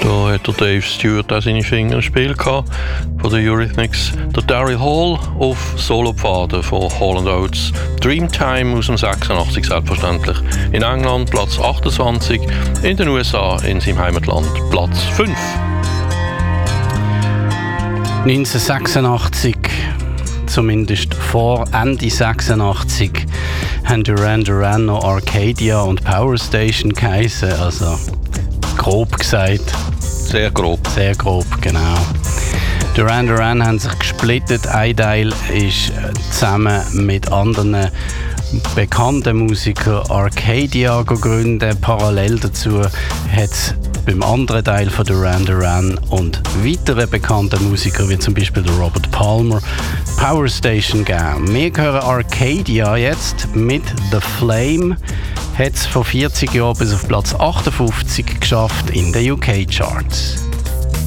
Da hat der Dave Stewart auch seine Finger im Spiel gehabt, von den Eurythmics. Der Daryl Hall auf Solopfaden von Hall & Oates. Dreamtime aus dem 86 selbstverständlich. In England Platz 28, in den USA in seinem Heimatland Platz 5. 1986, zumindest vor Ende 86, haben Duran Duran noch Arcadia und Power Station geheissen, also grob gesagt. Sehr grob. Sehr grob, genau. Duran Duran haben sich gesplittet. Ein Teil ist zusammen mit anderen bekannten Musikern Arcadia gegründet. Parallel dazu hat es beim anderen Teil von Duran Duran und weiteren bekannten Musikern, wie zum Beispiel der Robert Palmer, Power Station gegeben. Wir hören Arcadia jetzt mit The Flame. Hat es vor 40 Jahren bis auf Platz 58 geschafft in den UK-Charts.